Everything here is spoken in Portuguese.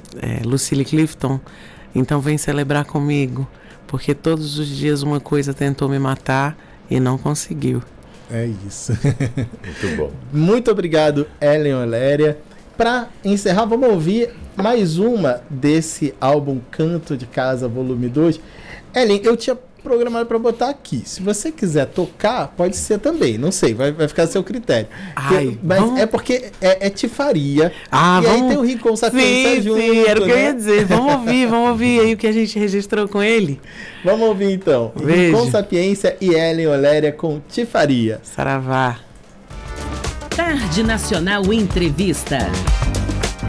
Lucille Clifton. Então vem celebrar comigo, porque todos os dias uma coisa tentou me matar e não conseguiu. É isso. Muito bom. Muito obrigado, Ellen Oléria. Para encerrar, vamos ouvir mais uma desse álbum Canto de Casa, volume 2. Ellen, eu tinha programado para botar aqui. Se você quiser tocar, pode ser também. Não sei, vai ficar a seu critério. Mas vamos... é porque é tifaria. E vamos... aí tem o Rincon Sapiência junto. Sim, era o que eu ia dizer. Vamos ouvir aí o que a gente registrou com ele. Vamos ouvir então. Rincon Sapiência e Ellen Oléria com Tifaria. Saravá. Tarde Nacional Entrevista.